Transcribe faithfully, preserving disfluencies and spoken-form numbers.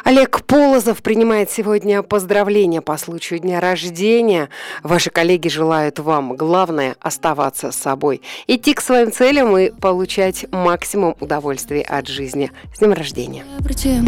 Олег Полозов принимает сегодня поздравления по случаю дня рождения. Ваши коллеги желают вам, главное, оставаться собой, идти к своим целям и получать максимум удовольствия от жизни. С днем рождения!